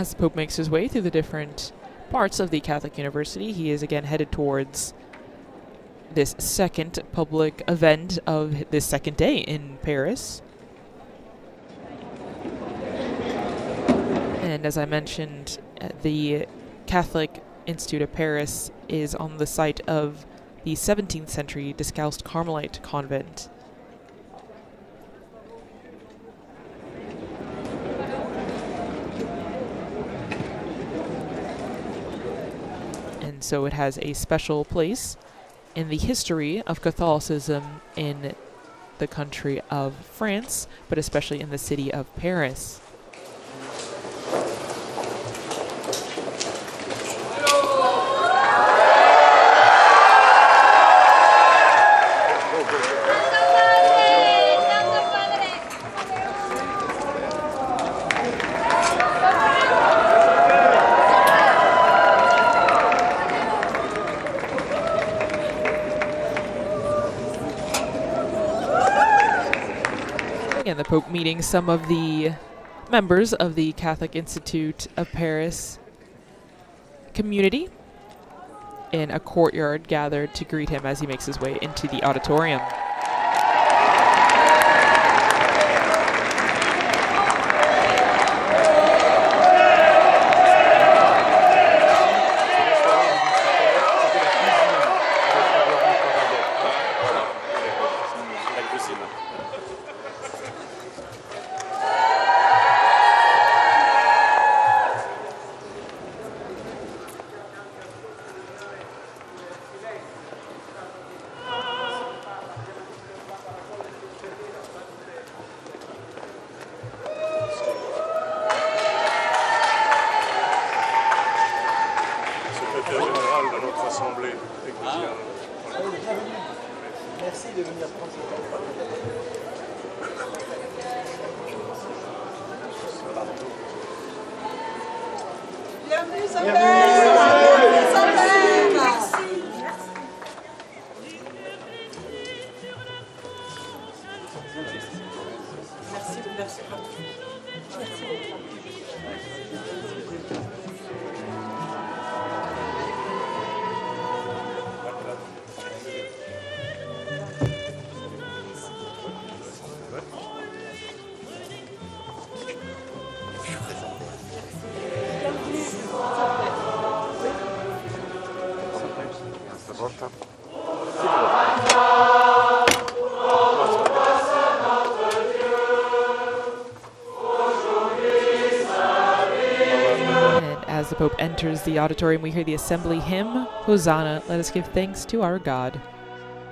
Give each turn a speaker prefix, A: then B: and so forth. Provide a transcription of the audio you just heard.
A: As the Pope makes his way through the different parts of the Catholic University, he is again headed towards this second public event of this second day in Paris. And as I mentioned, the Catholic Institute of Paris is on the site of the 17th century Discalced Carmelite convent. And so it has a special place in the history of Catholicism in the country of France, but especially in the city of Paris. Again, the Pope meeting some of the members of the Catholic Institute of Paris community in a courtyard gathered to greet him as he makes his way into the auditorium.
B: Merci de venir prendre ce temps.
C: Bienvenue, sa mère! Sa mère! Merci! Merci.
A: And as the Pope enters the auditorium, we hear the assembly hymn, Hosanna, let us give thanks to our God.